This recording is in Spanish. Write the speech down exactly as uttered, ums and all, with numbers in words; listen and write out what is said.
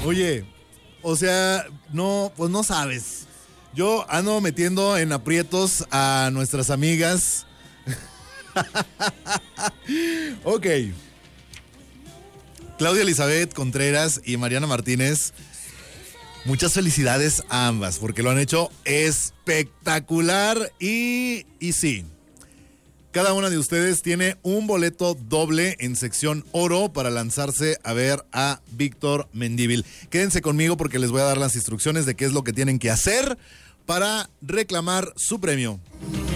Oye, o sea, no, pues no sabes. Yo ando metiendo en aprietos a nuestras amigas. Ok. Claudia Elizabeth Contreras y Mariana Martínez, muchas felicidades a ambas, porque lo han hecho espectacular. Y, y sí, cada una de ustedes tiene un boleto doble en sección oro para lanzarse a ver a Víctor Mendívil. Quédense conmigo porque les voy a dar las instrucciones de qué es lo que tienen que hacer para reclamar su premio.